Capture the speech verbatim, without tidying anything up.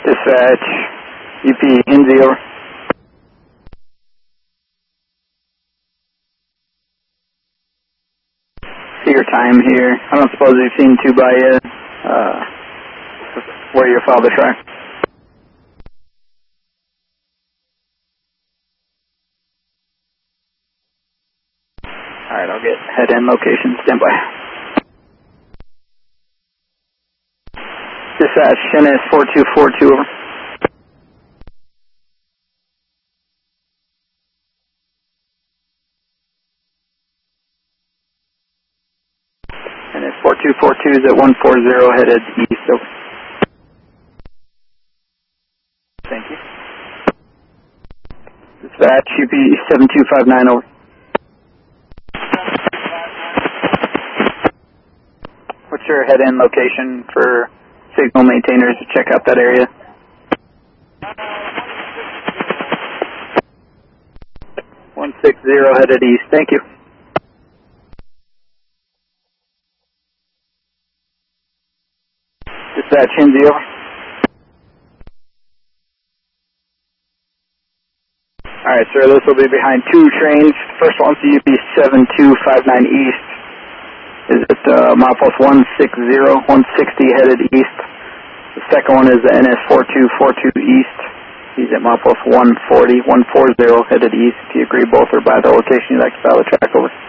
Dispatch, U P Hinsey, over. See your time here. I don't suppose you've seen two by yet. Uh, where your father track. Alright, I'll get head-end location. Stand by. Dispatch, N S four two four two, over. N S four two four two is at one four zero, headed east, over. Thank you. Dispatch, U P seven two five nine, over. What's your head-end location for signal maintainers to check out that area? one six zero, headed east. Thank you. Dispatch, Hinsey, over. Alright, sir, this will be behind two trains. First one's the U P seven two five nine east. Is it uh, milepost one six zero, one sixty, headed east. The second one is the N S four two four two east. He's at milepost one forty, one forty, headed east. If you agree, both are by the location you'd like to file the track, over.